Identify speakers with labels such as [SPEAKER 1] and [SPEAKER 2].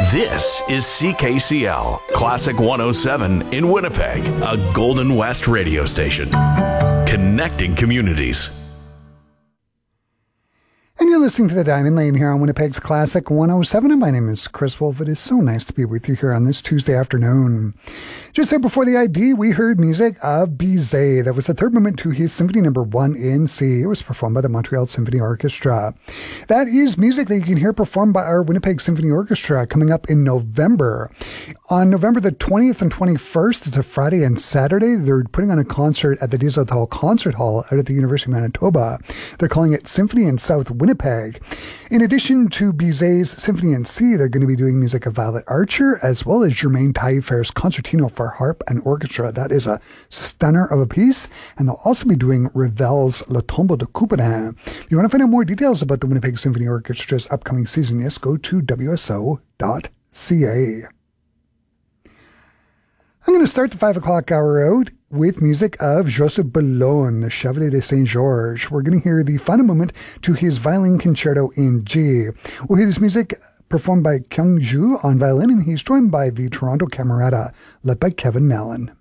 [SPEAKER 1] This is CKCL, Classic 107 in Winnipeg, a Golden West radio station. Connecting communities.
[SPEAKER 2] And you're listening to The Diamond Lane here on Winnipeg's Classic 107. And my name is Chris Wolf. It is so nice to be with you here on this Tuesday afternoon. Just there before the ID, we heard music of Bizet. That was the third movement to his Symphony No. 1 in C. It was performed by the Montreal Symphony Orchestra. That is music that you can hear performed by our Winnipeg Symphony Orchestra coming up in November. On November the 20th and 21st, it's a Friday and Saturday, they're putting on a concert at the Desautels Concert Hall out at the University of Manitoba. They're calling it Symphony in South Winnipeg. In addition to Bizet's Symphony in C, they're going to be doing music of Violet Archer, as well as Germaine Taillefer's Concertino for Harp and Orchestra. That is a stunner of a piece. And they'll also be doing Ravel's Le Tombeau de Couperin. If you want to find out more details about the Winnipeg Symphony Orchestra's upcoming season, yes, go to wso.ca. I'm going to start the 5 o'clock hour out with music of Joseph Boulogne, the Chevalier de Saint-Georges. We're going to hear the final movement to his violin concerto in G. We'll hear this music performed by Kyung Ju on violin, and he's joined by the Toronto Camerata, led by Kevin Mallon.